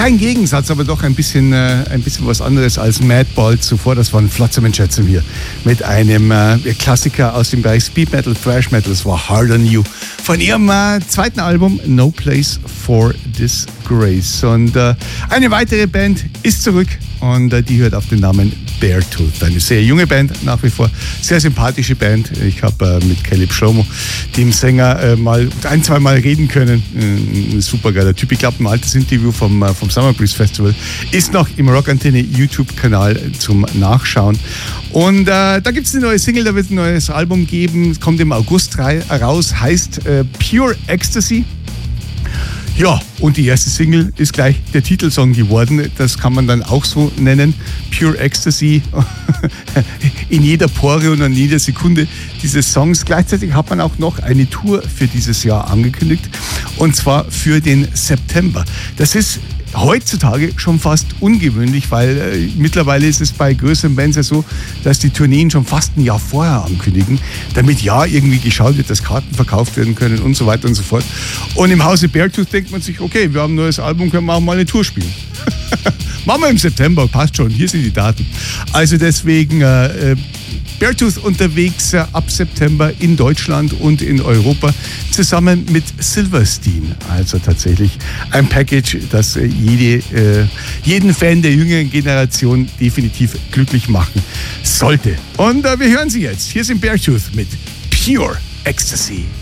Kein Gegensatz, aber doch ein bisschen was anderes als Madball zuvor. Das waren Flotsam and Jetsam hier mit einem Klassiker aus dem Bereich Speed Metal, Thrash Metal. Das war Hard on You von ihrem zweiten Album No Place for Disgrace. Und eine weitere Band ist zurück und die hört auf den Namen Beartooth. Eine sehr junge Band, nach wie vor sehr sympathische Band. Ich habe mit Caleb Shlomo, dem Sänger, mal zwei Mal reden können. Ein super geiler Typ. Ich glaube, ein altes Interview vom Summer Breeze Festival ist noch im Rockantenne YouTube-Kanal zum Nachschauen. Und da gibt es eine neue Single, da wird ein neues Album geben. Es kommt im August raus, heißt Pure Ecstasy. Ja, und die erste Single ist gleich der Titelsong geworden. Das kann man dann auch so nennen. Pure Ecstasy. In jeder Pore und an jeder Sekunde dieses Songs. Gleichzeitig hat man auch noch eine Tour für dieses Jahr angekündigt. Und zwar für den September. Das ist heutzutage schon fast ungewöhnlich, weil mittlerweile ist es bei größeren Bands ja so, dass die Tourneen schon fast ein Jahr vorher ankündigen, damit ja irgendwie geschaut wird, dass Karten verkauft werden können und so weiter und so fort. Und im Hause Beartooth denkt man sich, okay, wir haben ein neues Album, können wir auch mal eine Tour spielen. Machen wir im September, passt schon, hier sind die Daten. Also deswegen Beartooth unterwegs ab September in Deutschland und in Europa zusammen mit Silverstein. Also tatsächlich ein Package, das jeden Fan der jüngeren Generation definitiv glücklich machen sollte. Und wir hören sie jetzt. Hier sind Beartooth mit Pure Ecstasy.